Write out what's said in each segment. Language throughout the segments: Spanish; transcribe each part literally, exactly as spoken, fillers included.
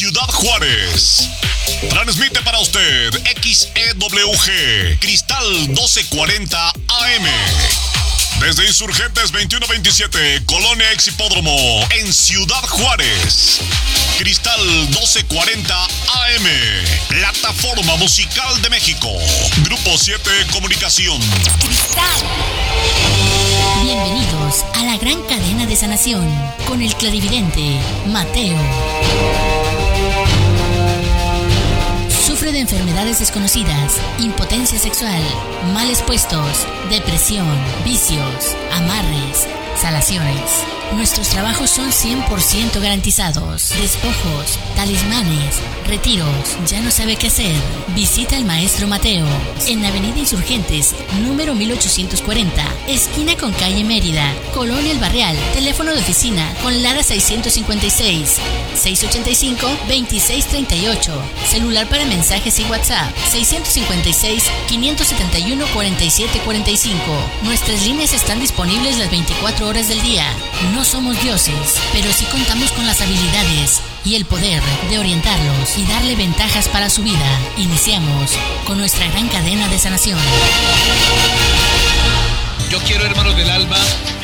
Ciudad Juárez. Transmite para usted X E W G Cristal doce cuarenta A M. Desde Insurgentes veintiuno veintisiete, Colonia Exhipódromo, en Ciudad Juárez. Cristal doce cuarenta A M, plataforma musical de México. Grupo siete Comunicación. Cristal. Bienvenidos a la gran cadena de sanación con el clarividente Mateo. Sufre de enfermedades desconocidas, impotencia sexual, males puestos, depresión, vicios, amarres, salaciones. Nuestros trabajos son cien por ciento garantizados. Despojos, talismanes, retiros. ¿Ya no sabe qué hacer? Visita al maestro Mateo en Avenida Insurgentes, número mil ochocientos cuarenta, esquina con calle Mérida, Colonia El Barrial. Teléfono de oficina con Lara seiscientos cincuenta y seis, seiscientos ochenta y cinco, veintiséis treinta y ocho. Celular para mensajes y WhatsApp seiscientos cincuenta y seis, quinientos setenta y uno, cuarenta y siete cuarenta y cinco. Nuestras líneas están disponibles las veinticuatro horas del día. No somos dioses, pero sí contamos con las habilidades y el poder de orientarlos y darle ventajas para su vida. Iniciamos con nuestra gran cadena de sanación. Yo quiero, hermanos del alma,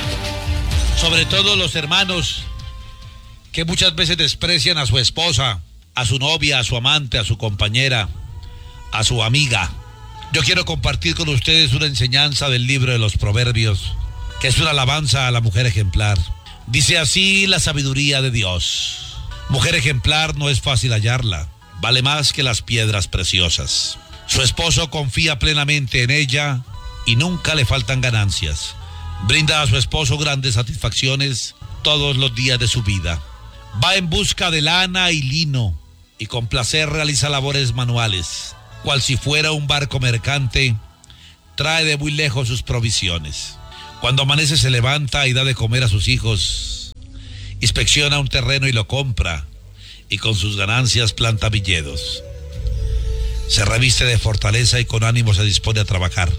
sobre todo los hermanos que muchas veces desprecian a su esposa, a su novia, a su amante, a su compañera, a su amiga. Yo quiero compartir con ustedes una enseñanza del libro de los Proverbios, que es una alabanza a la mujer ejemplar. Dice así la sabiduría de Dios: mujer ejemplar no es fácil hallarla, vale más que las piedras preciosas. Su esposo confía plenamente en ella y nunca le faltan ganancias. Brinda a su esposo grandes satisfacciones todos los días de su vida. Va en busca de lana y lino y con placer realiza labores manuales. Cual si fuera un barco mercante, trae de muy lejos sus provisiones. Cuando amanece se levanta y da de comer a sus hijos. Inspecciona un terreno y lo compra, y con sus ganancias planta viñedos. Se reviste de fortaleza y con ánimo se dispone a trabajar.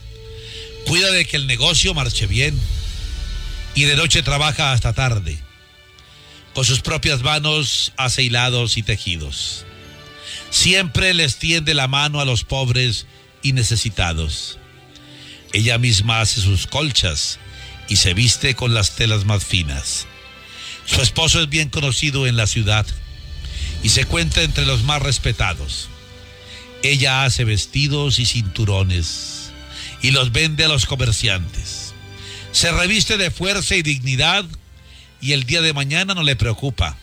Cuida de que el negocio marche bien, y de noche trabaja hasta tarde. Con sus propias manos hace hilados y tejidos. Siempre les tiende la mano a los pobres y necesitados. Ella misma hace sus colchas y se viste con las telas más finas. Su esposo es bien conocido en la ciudad y se cuenta entre los más respetados. Ella hace vestidos y cinturones y los vende a los comerciantes. Se reviste de fuerza y dignidad y el día de mañana no le preocupa.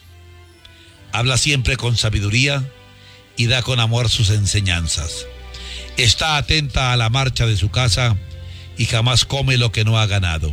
Habla siempre con sabiduría y da con amor sus enseñanzas. Está atenta a la marcha de su casa y jamás come lo que no ha ganado.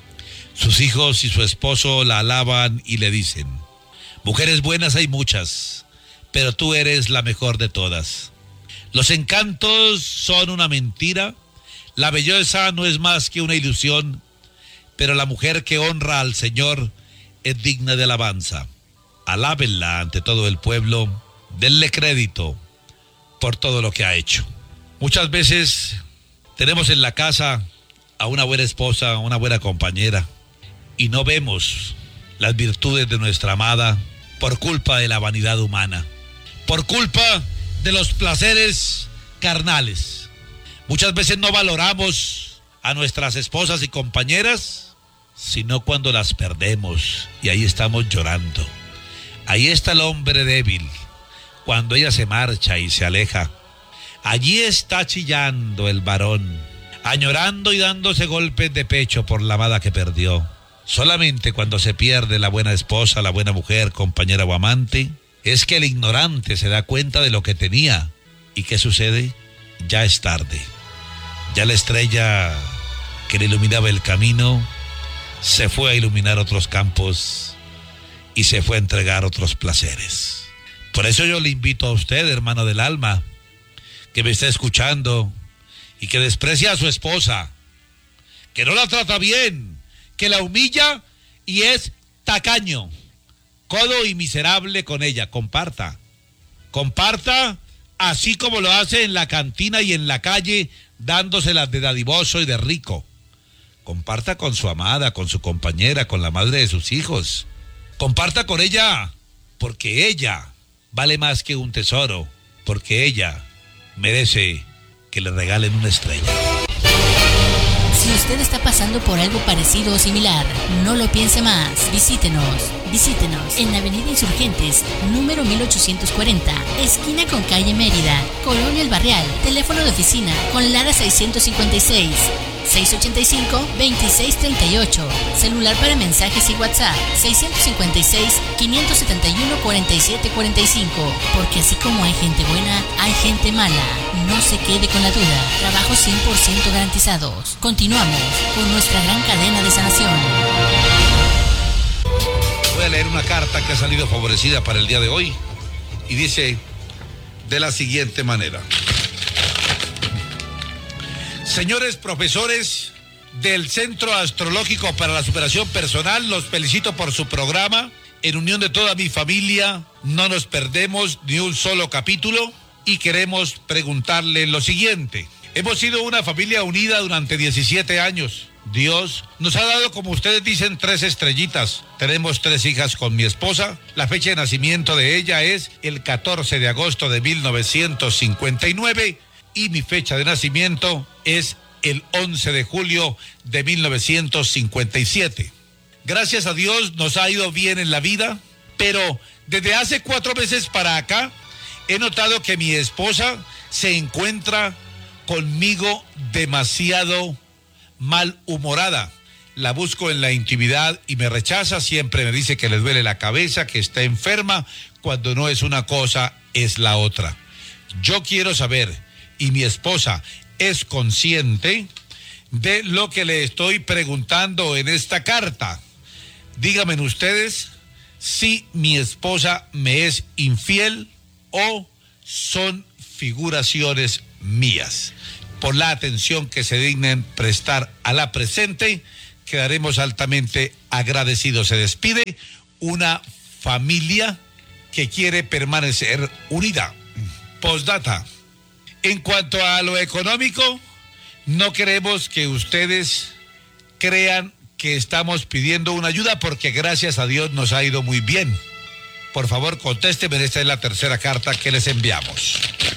Sus hijos y su esposo la alaban y le dicen: mujeres buenas hay muchas, pero tú eres la mejor de todas. Los encantos son una mentira, la belleza no es más que una ilusión, pero la mujer que honra al Señor es digna de alabanza. Alábenla ante todo el pueblo, denle crédito por todo lo que ha hecho. Muchas veces tenemos en la casa a una buena esposa, a una buena compañera, y no vemos las virtudes de nuestra amada por culpa de la vanidad humana, por culpa de los placeres carnales. Muchas veces no valoramos a nuestras esposas y compañeras, sino cuando las perdemos, y ahí estamos llorando. Ahí está el hombre débil, cuando ella se marcha y se aleja. Allí está chillando el varón, añorando y dándose golpes de pecho por la amada que perdió. Solamente cuando se pierde la buena esposa, la buena mujer, compañera o amante, es que el ignorante se da cuenta de lo que tenía. ¿Y qué sucede? Ya es tarde. Ya la estrella que le iluminaba el camino se fue a iluminar otros campos y se fue a entregar otros placeres. Por eso yo le invito a usted, hermano del alma, que me está escuchando y que desprecia a su esposa, que no la trata bien, que la humilla y es tacaño, codo y miserable con ella. Comparta, comparta así como lo hace en la cantina y en la calle, dándoselas de dadivoso y de rico. Comparta con su amada, con su compañera, con la madre de sus hijos. Comparta con ella, porque ella vale más que un tesoro, porque ella merece que le regalen una estrella. Si usted está pasando por algo parecido o similar, no lo piense más. Visítenos, visítenos en la Avenida Insurgentes, número mil ochocientos cuarenta, esquina con calle Mérida, Colonia El Barrial. Teléfono de oficina con Lara seiscientos cincuenta y seis, seiscientos ochenta y cinco, veintiséis treinta y ocho. Celular para mensajes y WhatsApp seiscientos cincuenta y seis, quinientos setenta y uno, cuarenta y siete cuarenta y cinco. Porque así como hay gente buena, hay gente mala. No se quede con la duda. Trabajos cien por ciento garantizados. Continuamos con nuestra gran cadena de sanación. Voy a leer una carta que ha salido favorecida para el día de hoy y dice de la siguiente manera: señores profesores del Centro Astrológico para la Superación Personal, los felicito por su programa. En unión de toda mi familia, no nos perdemos ni un solo capítulo y queremos preguntarle lo siguiente. Hemos sido una familia unida durante diecisiete años. Dios nos ha dado, como ustedes dicen, tres estrellitas. Tenemos tres hijas con mi esposa. La fecha de nacimiento de ella es el catorce de agosto de mil novecientos cincuenta y nueve y mi fecha de nacimiento es el once de julio de mil novecientos cincuenta y siete. Gracias a Dios nos ha ido bien en la vida, pero desde hace cuatro meses para acá he notado que mi esposa se encuentra conmigo demasiado malhumorada. La busco en la intimidad y me rechaza. Siempre me dice que le duele la cabeza, que está enferma, cuando no es una cosa, es la otra. Yo quiero saber, y mi esposa es consciente de lo que le estoy preguntando en esta carta. Díganme ustedes si mi esposa me es infiel o son figuraciones mías. Por la atención que se dignen prestar a la presente, quedaremos altamente agradecidos. Se despide una familia que quiere permanecer unida. Postdata. En cuanto a lo económico, no queremos que ustedes crean que estamos pidiendo una ayuda, porque gracias a Dios nos ha ido muy bien. Por favor, contésteme, esta es la tercera carta que les enviamos.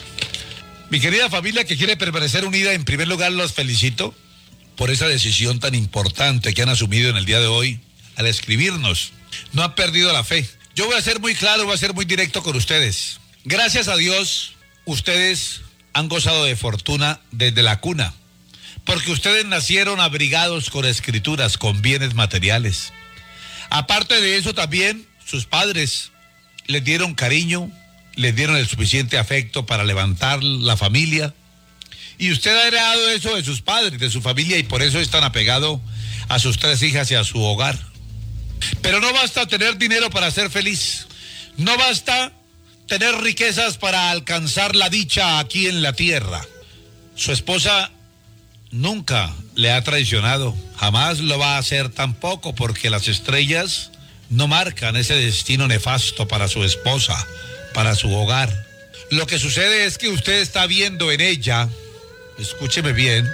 Mi querida familia que quiere permanecer unida, en primer lugar los felicito por esa decisión tan importante que han asumido en el día de hoy al escribirnos. No han perdido la fe. Yo voy a ser muy claro, voy a ser muy directo con ustedes. Gracias a Dios, ustedes han gozado de fortuna desde la cuna, porque ustedes nacieron abrigados con escrituras, con bienes materiales. Aparte de eso, también sus padres les dieron cariño, les dieron el suficiente afecto para levantar la familia. Y usted ha heredado eso de sus padres, de su familia, y por eso es tan apegado a sus tres hijas y a su hogar. Pero no basta tener dinero para ser feliz. No basta tener riquezas para alcanzar la dicha aquí en la tierra. Su esposa nunca le ha traicionado, jamás lo va a hacer tampoco, porque las estrellas no marcan ese destino nefasto para su esposa, para su hogar. Lo que sucede es que usted está viendo en ella, escúcheme bien,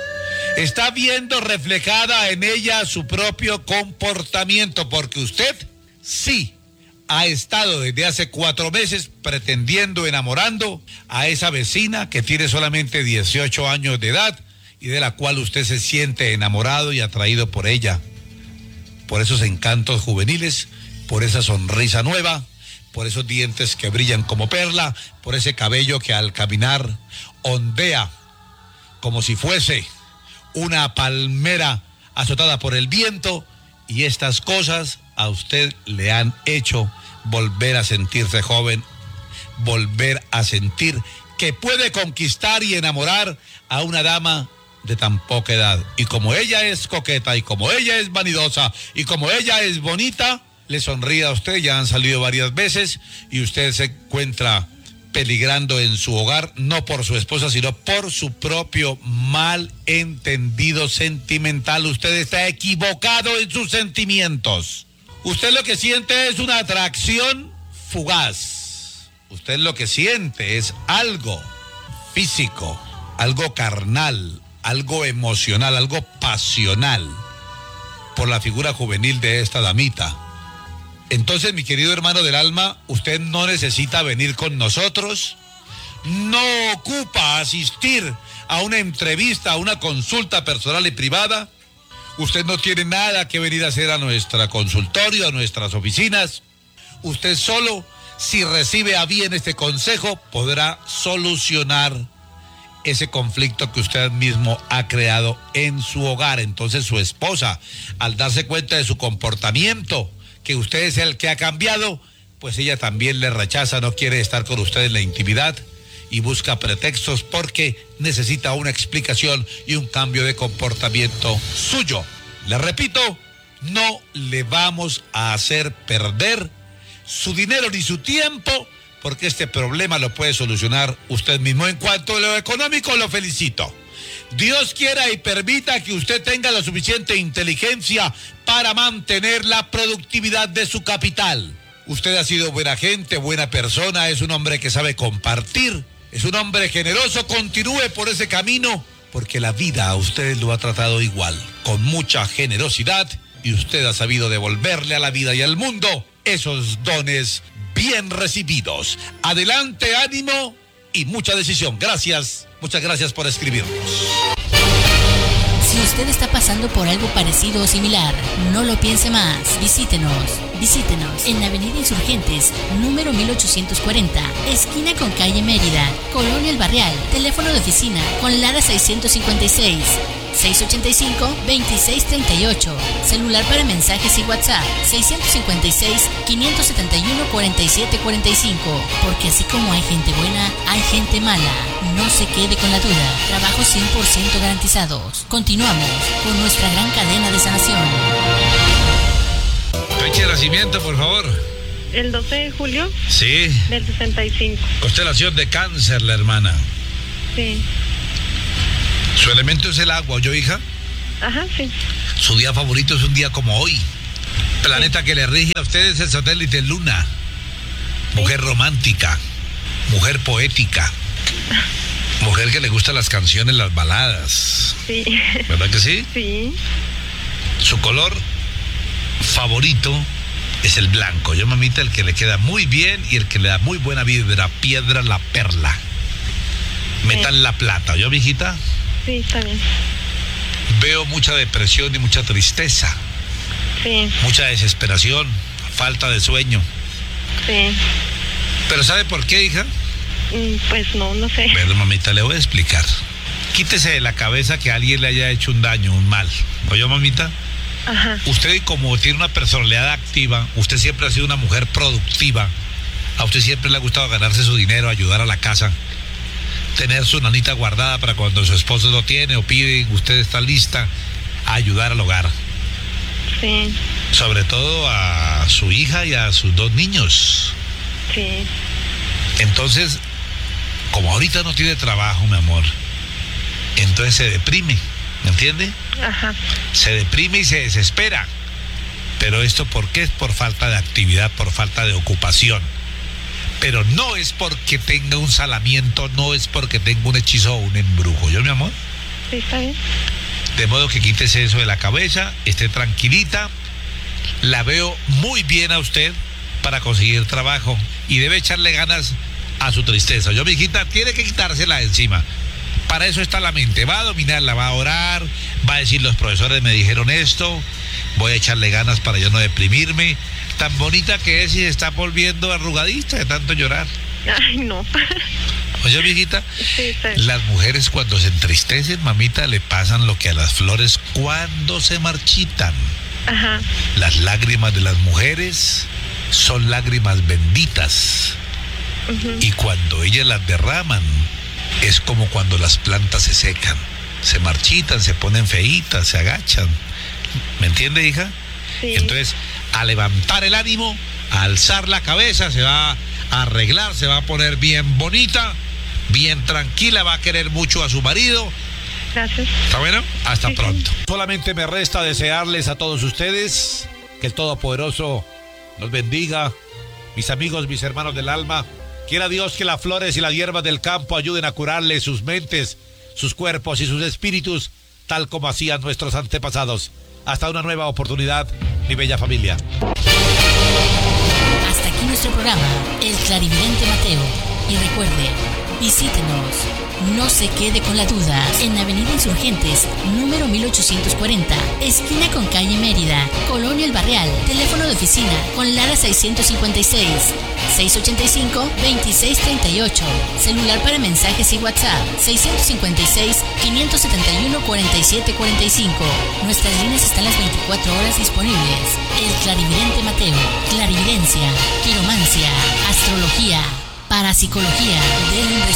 está viendo reflejada en ella su propio comportamiento, porque usted sí ha estado desde hace cuatro meses pretendiendo, enamorando a esa vecina que tiene solamente dieciocho años de edad y de la cual usted se siente enamorado y atraído por ella, por esos encantos juveniles, por esa sonrisa nueva, por esos dientes que brillan como perla, por ese cabello que al caminar ondea como si fuese una palmera azotada por el viento, y estas cosas a usted le han hecho volver a sentirse joven, volver a sentir que puede conquistar y enamorar a una dama de tan poca edad. Y como ella es coqueta, y como ella es vanidosa, y como ella es bonita, le sonríe a usted. Ya han salido varias veces y usted se encuentra peligrando en su hogar, no por su esposa, sino por su propio malentendido sentimental. Usted está equivocado en sus sentimientos. Usted lo que siente es una atracción fugaz. Usted lo que siente es algo físico, algo carnal, algo emocional, algo pasional por la figura juvenil de esta damita. Entonces, mi querido hermano del alma, usted no necesita venir con nosotros, no ocupa asistir a una entrevista, a una consulta personal y privada. Usted no tiene nada que venir a hacer a nuestro consultorio, a nuestras oficinas. Usted solo, si recibe a bien este consejo, podrá solucionar ese conflicto que usted mismo ha creado en su hogar. Entonces su esposa, al darse cuenta de su comportamiento, que usted es el que ha cambiado, pues ella también le rechaza, no quiere estar con usted en la intimidad y busca pretextos porque necesita una explicación y un cambio de comportamiento suyo. Le repito, no le vamos a hacer perder su dinero ni su tiempo, porque este problema lo puede solucionar usted mismo. En cuanto a lo económico, lo felicito. Dios quiera y permita que usted tenga la suficiente inteligencia para mantener la productividad de su capital. Usted ha sido buena gente, buena persona, es un hombre que sabe compartir, es un hombre generoso. Continúe por ese camino, porque la vida a usted lo ha tratado igual, con mucha generosidad, y usted ha sabido devolverle a la vida y al mundo esos dones bien recibidos. Adelante, ánimo y mucha decisión. Gracias, muchas gracias por escribirnos. Si usted está pasando por algo parecido o similar, no lo piense más. Visítenos, visítenos en Avenida Insurgentes, número mil ochocientos cuarenta, esquina con calle Mérida, Colonia El Barrial. Teléfono de oficina con Lara seiscientos cincuenta y seis, seiscientos ochenta y cinco, veintiséis treinta y ocho. Celular para mensajes y WhatsApp seiscientos cincuenta y seis, quinientos setenta y uno, cuarenta y siete cuarenta y cinco. Porque así como hay gente buena, hay gente mala. No se quede con la duda. Trabajos cien por ciento garantizados. Continuamos con nuestra gran cadena de sanación. Fecha de nacimiento, por favor. El doce de julio. Sí. Del sesenta y cinco. Constelación de Cáncer, la hermana. Sí. Su elemento es el agua, ¿oyó, hija? Ajá, sí. Su día favorito es un día como hoy. Planeta sí. Que le rige a usted es el satélite Luna. Mujer sí. Romántica, mujer poética, mujer que le gustan las canciones, las baladas. Sí. ¿Verdad que sí? Sí. Su color favorito es el blanco. Yo, mamita, el que le queda muy bien y el que le da muy buena vibra, piedra, la perla. Metal, sí. La plata. ¿Yo, viejita? Sí, está bien. Veo mucha depresión y mucha tristeza. Sí. Mucha desesperación, falta de sueño. Sí. ¿Pero sabe por qué, hija? Pues no, no sé. Bueno, mamita, le voy a explicar. Quítese de la cabeza que alguien le haya hecho un daño, un mal. ¿Oyó, mamita? Ajá. Usted, como tiene una personalidad activa, usted siempre ha sido una mujer productiva. A usted siempre le ha gustado ganarse su dinero, ayudar a la casa, tener su nanita guardada para cuando su esposo lo tiene o pide, usted está lista a ayudar al hogar. Sí. Sobre todo a su hija y a sus dos niños. Sí. Entonces, como ahorita no tiene trabajo, mi amor, entonces se deprime, ¿me entiende? Ajá. Se deprime y se desespera. Pero esto, ¿por qué? Es por falta de actividad, por falta de ocupación. Pero no es porque tenga un salamiento, no es porque tenga un hechizo o un embrujo. ¿Yo, mi amor? Sí, está bien. De modo que quítese eso de la cabeza, esté tranquilita. La veo muy bien a usted para conseguir trabajo y debe echarle ganas a su tristeza. Yo, mi hijita, tiene que quitársela de encima. Para eso está la mente. Va a dominarla, va a orar, va a decir: los profesores me dijeron esto, voy a echarle ganas para yo no deprimirme. Tan bonita que es y se está volviendo arrugadita de tanto llorar. Ay, no. Oye, viejita, sí, sí. Las mujeres cuando se entristecen, mamita, le pasan lo que a las flores cuando se marchitan. Ajá. Las lágrimas de las mujeres son lágrimas benditas. Uh-huh. Y cuando ellas las derraman, es como cuando las plantas se secan. Se marchitan, se ponen feitas, se agachan. ¿Me entiende, hija? Sí. Entonces, a levantar el ánimo, a alzar la cabeza, se va a arreglar, se va a poner bien bonita, bien tranquila, va a querer mucho a su marido. Gracias. ¿Está bueno? Hasta sí, pronto. Sí. Solamente me resta desearles a todos ustedes que el Todopoderoso los bendiga, mis amigos, mis hermanos del alma. Quiera Dios que las flores y las hierbas del campo ayuden a curarles sus mentes, sus cuerpos y sus espíritus, tal como hacían nuestros antepasados. Hasta una nueva oportunidad, mi bella familia. aquí nuestro programa, El Clarividente Mateo. Y recuerde, visítenos, no se quede con la duda, en Avenida Insurgentes, número mil ochocientos cuarenta, esquina con calle Mérida, Colonia El Barrial. Teléfono de oficina con Lara seiscientos cincuenta y seis, seiscientos ochenta y cinco, veintiséis treinta y ocho. Celular para mensajes y WhatsApp seiscientos cincuenta y seis, quinientos setenta y uno, cuarenta y siete cuarenta y cinco. Nuestras líneas están las veinticuatro horas disponibles. El Clarividente Mateo, clarividencia, quiromancia, astrología, parapsicología del